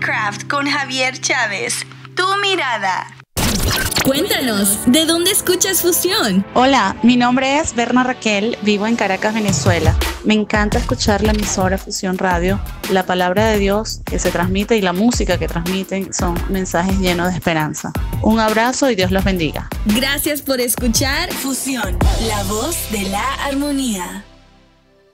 Craft con Javier Chávez. Tu mirada. Cuéntanos, ¿de dónde escuchas Fusión? Hola, mi nombre es Berna Raquel, vivo en Caracas, Venezuela. Me encanta escuchar la emisora Fusión Radio. La palabra de Dios que se transmite y la música que transmiten son mensajes llenos de esperanza. Un abrazo y Dios los bendiga. Gracias por escuchar Fusión, la voz de la armonía.